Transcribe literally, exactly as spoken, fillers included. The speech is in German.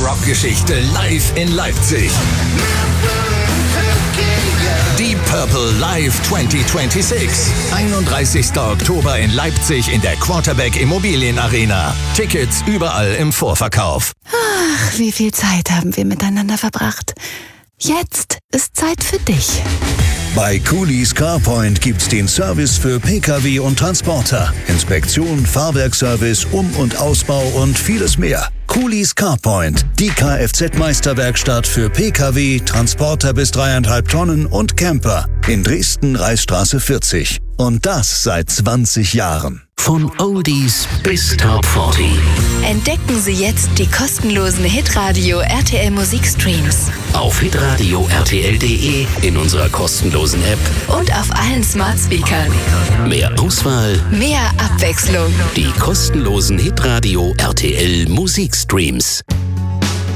Rockgeschichte live in Leipzig. Die Purple Live zwanzig sechsundzwanzig. einunddreißigster Oktober in Leipzig in der Quarterback Immobilien Arena. Tickets überall im Vorverkauf. Ach, wie viel Zeit haben wir miteinander verbracht. Jetzt ist Zeit für dich. Bei Coolys CarPoint gibt's den Service für Pkw und Transporter. Inspektion, Fahrwerkservice, Um- und Ausbau und vieles mehr. Coolys CarPoint, die Kfz-Meisterwerkstatt für Pkw, Transporter bis dreieinhalb Tonnen und Camper. In Dresden, Reichsstraße vierzig. Und das seit zwanzig Jahren. Von Oldies bis Top vierzig. Entdecken Sie jetzt die kostenlosen Hitradio R T L Musikstreams. Auf hitradio r t l punkt d e, in unserer kostenlosen App Und auf allen Smart Speakern. mehr Auswahl, Mehr Abwechslung. die kostenlosen Hitradio R T L Musikstreams.